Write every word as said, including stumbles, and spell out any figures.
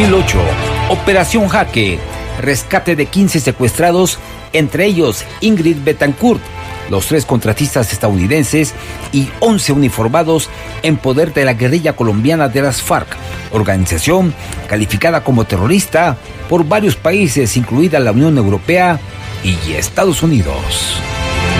mil ocho, Operación Jaque, rescate de quince secuestrados, entre ellos Ingrid Betancourt, los tres contratistas estadounidenses y once uniformados en poder de la guerrilla colombiana de las FARC, organización calificada como terrorista por varios países, incluida la Unión Europea y Estados Unidos.